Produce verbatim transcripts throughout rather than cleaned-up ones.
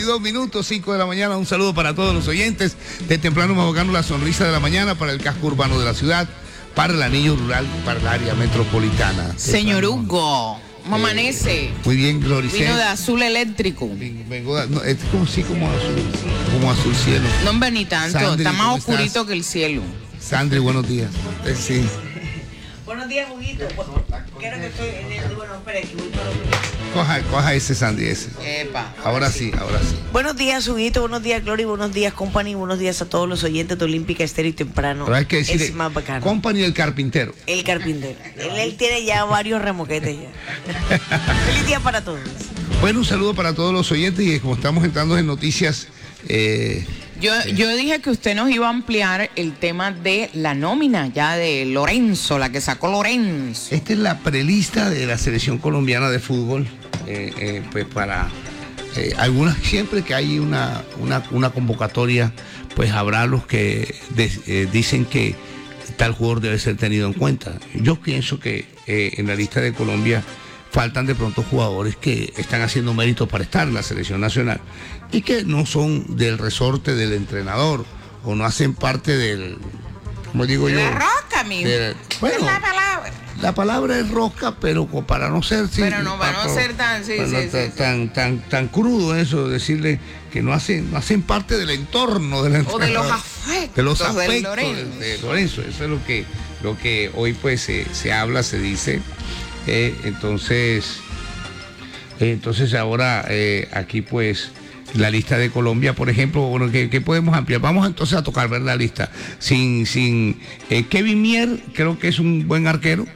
veintidós minutos, cinco de la mañana. Un saludo para todos los oyentes. De temprano mojocando la sonrisa de la mañana para el casco urbano de la ciudad, para el anillo rural, para el área metropolitana. Señor Hugo, ¿cómo amanece? Muy bien, Gloria. Vino de azul eléctrico. Vengo de, no, es como sí, como azul, como azul cielo. No hombre, ni tanto, Sandri, está más ¿cómo oscurito estás? que el cielo. Sandri, buenos días. Eh, sí. Buenos días, Huguito. Quiero que estoy en el... Bueno, espera, que voy para otro. Coja, coja ese Sandri, ese. Epa. Ahora sí, ahora sí. Buenos días, Huguito. Buenos días, Glory. Buenos días, Company. Buenos días a todos los oyentes de Olímpica Estéreo y Temprano. Pero hay que decir, es más bacano. Company el carpintero. El carpintero. Él, él tiene ya varios remoquetes ya. Feliz día para todos. Bueno, un saludo para todos los oyentes y como estamos entrando en noticias... Eh, Yo, yo dije que usted nos iba a ampliar el tema de la nómina ya de Lorenzo, la que sacó Lorenzo. Esta es la prelista de la selección colombiana de fútbol, eh, eh, pues para eh, algunas, siempre que hay una, una, una convocatoria, pues habrá los que de, eh, dicen que tal jugador debe ser tenido en cuenta. Yo pienso que eh, en la lista de Colombia faltan de pronto jugadores que están haciendo méritos para estar en la selección nacional y que no son del resorte del entrenador o no hacen parte del, como digo yo, La rosca, mi. de, bueno, es la palabra. la palabra es rosca, pero para no ser sí, Pero no, para no para- ser tan, sí, para sí, no sí, tan, sí. tan, tan, tan crudo eso, decirle que no hacen, no hacen parte del entorno del O de los entrenador, afectos de los del afectos Lorenzo. de, de Lorenzo. Eso es lo que, lo que hoy pues se, se habla, se dice. Eh, entonces, eh, entonces ahora eh, aquí pues la lista de Colombia, por ejemplo, bueno, ¿qué, qué podemos ampliar? Vamos entonces a tocar ver la lista. Sin, sin eh, Kevin Mier, creo que es un buen arquero.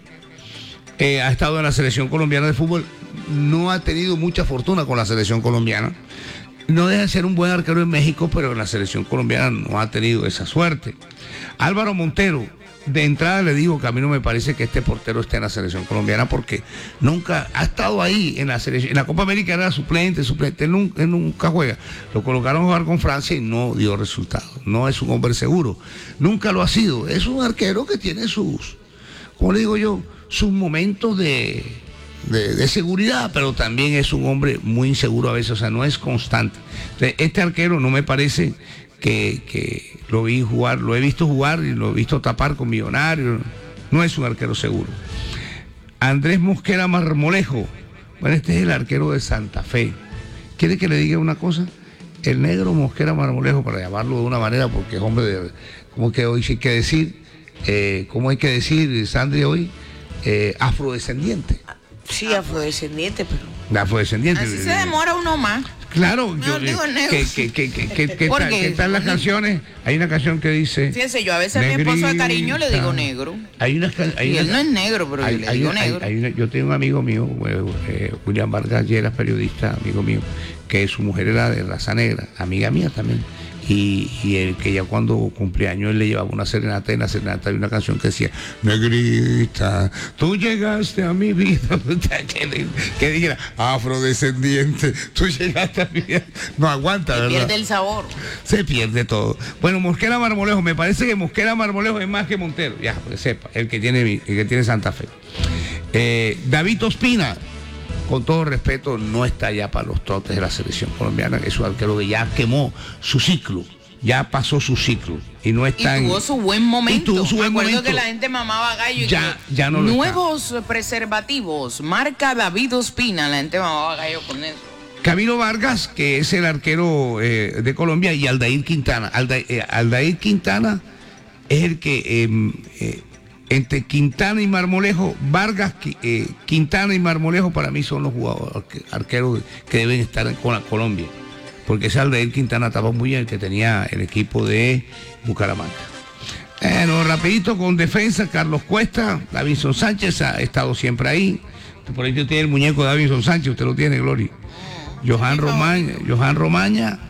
Eh, ha estado en la selección colombiana de fútbol, no ha tenido mucha fortuna con la selección colombiana. No deja de ser un buen arquero en México, pero en la selección colombiana no ha tenido esa suerte. Álvaro Montero, de entrada le digo que a mí no me parece que este portero esté en la selección colombiana porque nunca ha estado ahí en la selección. En la Copa América era suplente, suplente, él nunca, él nunca juega. Lo colocaron a jugar con Francia y no dio resultados. No es un hombre seguro, nunca lo ha sido. Es un arquero que tiene sus, como le digo yo, sus momentos de, de, de seguridad, pero también es un hombre muy inseguro a veces, o sea, no es constante. Entonces, este arquero no me parece que, que lo vi jugar, lo he visto jugar y lo he visto tapar con Millonarios, no es un arquero seguro. Andrés Mosquera Marmolejo, bueno, este es el arquero de Santa Fe. ¿Quiere que le diga una cosa? El negro Mosquera Marmolejo, para llamarlo de una manera, porque es hombre de, ¿cómo que hoy sí hay que decir? Eh, ¿Cómo hay que decir, Sandri, hoy? Eh, afrodescendiente. Sí, afrodescendiente, pero... Afrodescendiente. Así se demora uno más. Claro, No, yo, digo negro. que, que, que, que, que, que ¿Por tal- qué? que tal las canciones? Hay una canción que dice... Fíjense, yo a veces a mi esposo de cariño le digo negro. Hay una, hay Y él una- no es negro, pero hay- yo le hay digo una- hay- negro. hay una- yo tengo un amigo mío, eh, William Vargas Lleras, periodista, amigo mío, que su mujer era de raza negra, amiga mía también. Y, y él, que ya cuando cumplía años él le llevaba una serenata, y en la serenata había una canción que decía, negrita, tú llegaste a mi vida, que, que dijera, afrodescendiente, tú llegaste a mi vida. No aguanta, Se ¿verdad? pierde el sabor. Se pierde todo. Bueno, Mosquera Marmolejo, me parece que Mosquera Marmolejo es más que Montero, ya, porque sepa, el que tiene, el que tiene Santa Fe. Eh, David Ospina, con todo respeto, no está ya para los trotes de la selección colombiana, es un arquero que ya quemó su ciclo, ya pasó su ciclo y no Y está en... tuvo su buen momento. Y tuvo su buen Me acuerdo momento. que la gente mamaba gallo y Ya- que ya no lo nuevos preservativos, marca David Ospina, la gente mamaba gallo con eso. Camilo Vargas, que es el arquero eh, de Colombia, y Aldair Quintana. Alda- eh, Aldair Quintana es el que eh, eh, entre Quintana y Marmolejo, Vargas, Qui- eh, Quintana y Marmolejo para mí son los jugadores arque- arqueros que deben estar con la Colombia, porque ese Aldair Quintana estaba muy bien, el que tenía el equipo de Bucaramanga. Bueno, rapidito con defensa, Carlos Cuesta, Davinson Sánchez ha estado siempre ahí. Por ahí usted tiene el muñeco de Davinson Sánchez, usted lo tiene, Gloria. Johan Romaña, Johan Romaña,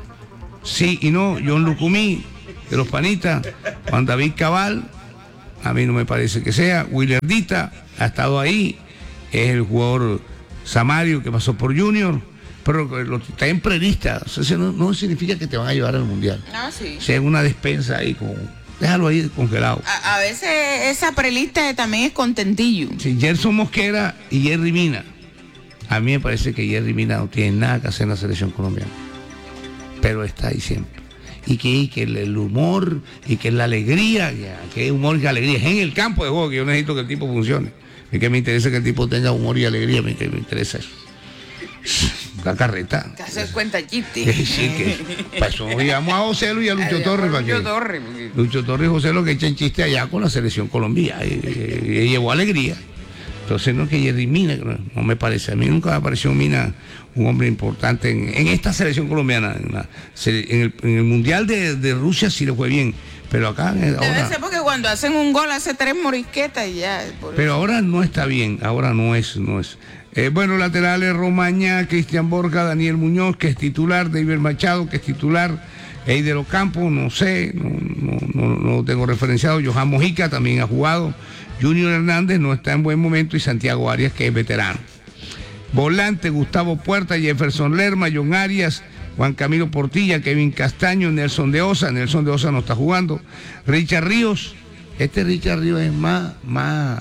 sí y no, John Lucumí, de los Panitas, Juan David Cabal, a mí no me parece que sea, Willardita ha estado ahí, es el jugador Samario que pasó por Junior, pero lo, está en prelista, o sea, eso no, no significa que te van a llevar al Mundial. Ah, sí. O sea, en una despensa ahí, con, déjalo ahí congelado. A, a veces esa prelista también es contentillo. Sí, Gerson Mosquera y Jerry Mina. A mí me parece que Jerry Mina no tiene nada que hacer en la selección colombiana. pero está ahí siempre. Y que, y que el, el humor, y que la alegría, ya, que humor y alegría. Es en el campo de juego que yo necesito que el tipo funcione. Es que me interesa que el tipo tenga humor y alegría, me, que me interesa eso. La carreta. Te haces cuenta, chiste. Sí, que para eso llamamos a José Luis y a Lucho Torres. Para Lucho que, Torres. Porque... Lucho Torres y José lo que echan chiste allá con la selección colombiana. Y, y, y llevó alegría. Entonces, no que Jerry Mina, no, no me parece. A mí nunca me pareció Mina un hombre importante en, en esta selección colombiana. En, la, en, el, en el Mundial de, de Rusia sí le fue bien. Pero acá ahora, debe ser porque cuando hacen un gol hace tres morisquetas y ya. Pero ahora no está bien, ahora no es, no es. Eh, bueno, laterales, Romaña, Cristian Borja, Daniel Muñoz, que es titular, David Machado, que es titular, Eider Ocampo, no sé, no, no, no, no lo tengo referenciado, Johan Mojica también ha jugado, Junior Hernández no está en buen momento y Santiago Arias, que es veterano. Volante, Gustavo Puerta, Jefferson Lerma, John Arias, Juan Camilo Portilla, Kevin Castaño, Nelson de Osa, Nelson de Osa no está jugando, Richard Ríos, este Richard Ríos es más, más,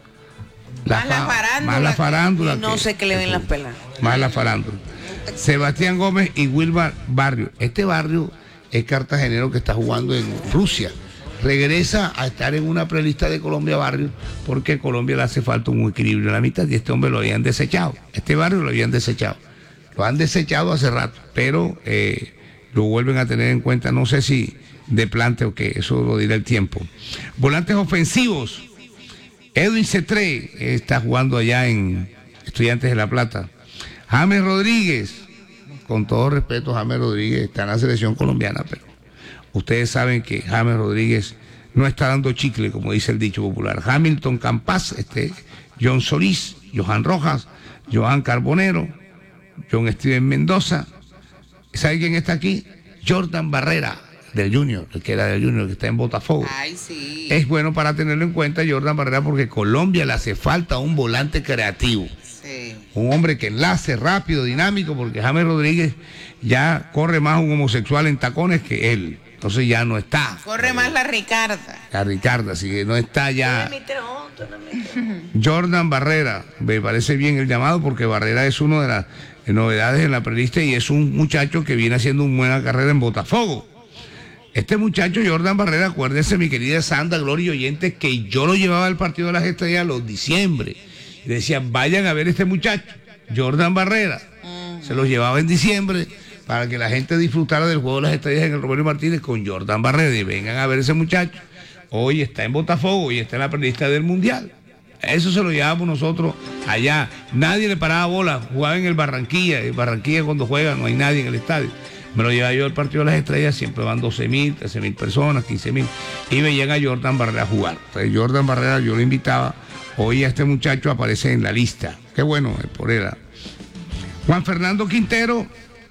la más la farándula, más la farándula no que, sé qué le ven las pelas. Más la farándula. Sebastián Gómez y Wilmar Barrio. Este Barrio es cartagenero que está jugando en Rusia. Regresa a estar en una prelista de Colombia Barrio porque a Colombia le hace falta un equilibrio en la mitad y este hombre lo habían desechado. Este Barrio lo habían desechado. Lo han desechado hace rato, pero eh, lo vuelven a tener en cuenta, no sé si de plante o qué, eso lo dirá el tiempo. Volantes ofensivos, Edwin Cetré está jugando allá en Estudiantes de La Plata. James Rodríguez, con todo respeto, James Rodríguez está en la selección colombiana, pero ustedes saben que James Rodríguez no está dando chicle, como dice el dicho popular. Hamilton Campas, este, John Solís, Johan Rojas, Johan Carbonero, John Steven Mendoza. ¿Sabe quién está aquí? Jordan Barrera, del Junior, el que era del Junior, que está en Botafogo. Ay, sí. Es bueno para tenerlo en cuenta, Jordan Barrera, porque a Colombia le hace falta un volante creativo. Sí. Un hombre que enlace rápido, dinámico, porque James Rodríguez ya corre más un homosexual en tacones que él. Entonces ya no está. Corre más la Ricarda. La Ricarda, así que no está ya. Jordan Barrera, me parece bien el llamado porque Barrera es una de las novedades en la prelista y es un muchacho que viene haciendo una buena carrera en Botafogo. Este muchacho, Jordan Barrera, acuérdese, mi querida Sandra, Gloria y oyentes, que yo lo llevaba al partido de las estrellas los diciembre. Y decían, vayan a ver este muchacho, Jordan Barrera. Uh-huh. Se los llevaba en diciembre para que la gente disfrutara del juego de las estrellas en el Romelio Martínez con Jordan Barrera. Y vengan a ver ese muchacho. Hoy está en Botafogo y está en la prelista del Mundial. Eso se lo llevábamos nosotros allá. Nadie le paraba bola. Jugaba en el Barranquilla. En Barranquilla cuando juega no hay nadie en el estadio. Me lo llevaba yo al partido de las estrellas. Siempre van doce mil, trece mil personas, quince mil. Y veían a Jordan Barrera jugar. Entonces Jordan Barrera yo lo invitaba. Hoy a este muchacho aparece en la lista. Qué bueno, por él. Juan Fernando Quintero.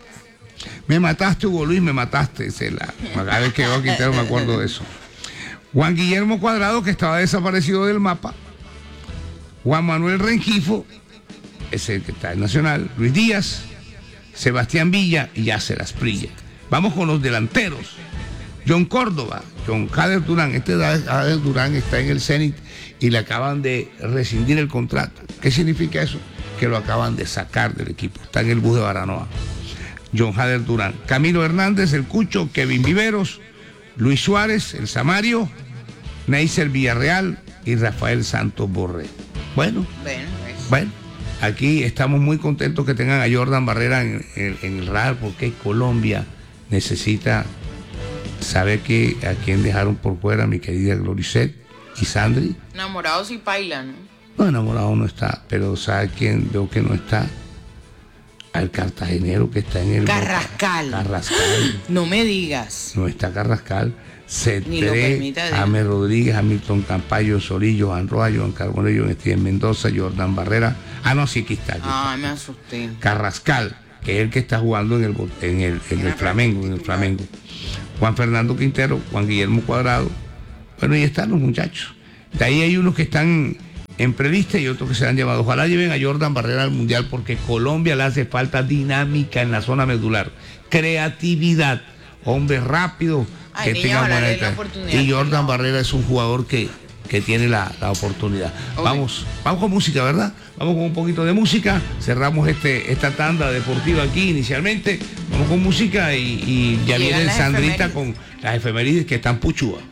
Me mataste, Hugo Luis, me mataste. Es la, cada vez que veo a Quintero me acuerdo de eso. Juan Guillermo Cuadrado, que estaba desaparecido del mapa. Juan Manuel Rengifo, ese que está en Nacional. Luis Díaz, Sebastián Villa y Yasser Asprilla. Vamos con los delanteros. John Córdoba, John Jader Durán. Este Jader Durán está en el Zenit y le acaban de rescindir el contrato. ¿Qué significa eso? Que lo acaban de sacar del equipo. Está en el bus de Baranoa. John Jader Durán. Camilo Hernández, el Cucho, Kevin Viveros, Luis Suárez, el Samario, Neisser Villarreal y Rafael Santos Borré. Bueno, bueno, bueno, aquí estamos muy contentos que tengan a Jordan Barrera en, en, en el radar porque Colombia necesita saber que a quién dejaron por fuera, mi querida Gloricet y Sandri. Enamorados y paila, ¿no? No, enamorado no está, pero ¿sabe quién veo que no está? Al cartagenero que está en el... Carrascal. Boca. Carrascal. No me digas. No está Carrascal. Cetré, James Rodríguez, Hamilton Campayo, Solillo, Johan Rojas, Johan Carbonero, John Steven Mendoza, Jordan Barrera. Ah, no, sí, aquí está. Aquí ah, está. Me asusté. Carrascal, que es el que está jugando en el, en el, en el Flamengo, en el Flamengo. Juan Fernando Quintero, Juan Guillermo Cuadrado. Bueno, y están los muchachos. De ahí hay unos que están en prelista y otros que se han llevado. Ojalá lleven a Jordan Barrera al Mundial porque Colombia le hace falta dinámica en la zona medular, creatividad, hombres rápidos que tengan buena oportunidad. Y Jordan Barrera es un jugador que, que tiene la, la oportunidad. Okay. Vamos, vamos con música, ¿verdad? Vamos con un poquito de música. Cerramos este, esta tanda deportiva aquí inicialmente. Vamos Vamos con música y, y ya Llegan viene las Sandrita efemérides. con las efemérides que están puchúas.